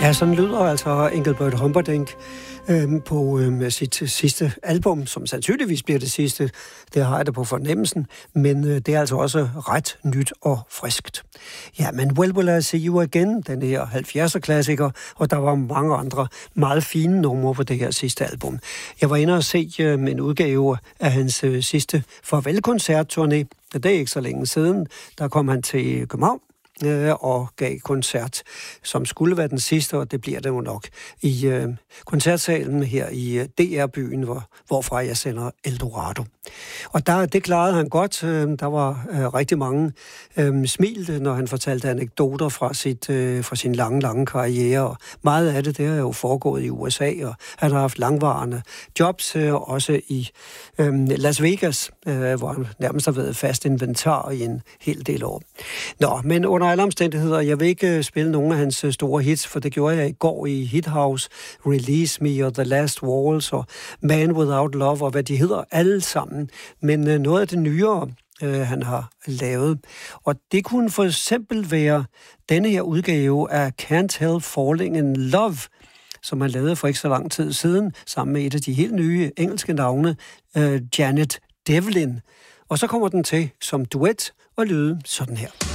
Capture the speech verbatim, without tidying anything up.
Ja, sådan lyder altså Engelbert Humperdinck øhm, på øhm, sit sidste album, som sandsynligvis bliver det sidste. Det har jeg det på fornemmelsen, men øh, det er altså også ret nyt og friskt. Ja, men Well Will I See You Again, den her halvfjerdser-klassiker, og der var mange andre meget fine numre på det her sidste album. Jeg var inde og se øh, en udgave af hans øh, sidste farvelkoncert-turné. Det er ikke så længe siden. Der kom han til København og gav koncert, som skulle være den sidste, og det bliver det jo nok, i øh, koncertsalen her i øh, D R-byen, hvor, hvorfra jeg sender Eldorado. Og der, det klarede han godt. Øh, der var øh, rigtig mange øh, smil, når han fortalte anekdoter fra, sit, øh, fra sin lange, lange karriere, og meget af det, det har jo foregået i U S A, og han har haft langvarende jobs, øh, også i øh, Las Vegas, øh, hvor han nærmest har været fast inventar i en hel del år. Nå, men under alle omstændigheder, jeg vil ikke spille nogle af hans store hits, for det gjorde jeg i går i Hit House, Release Me og The Last Waltz og Man Without Love og hvad de hedder, alle sammen. Men øh, noget af det nyere, øh, han har lavet, og det kunne for eksempel være denne her udgave af Can't Help Falling in Love, som han lavede for ikke så lang tid siden, sammen med et af de helt nye engelske navne, øh, Janet Devlin. Og så kommer den til som duet og lyde sådan her.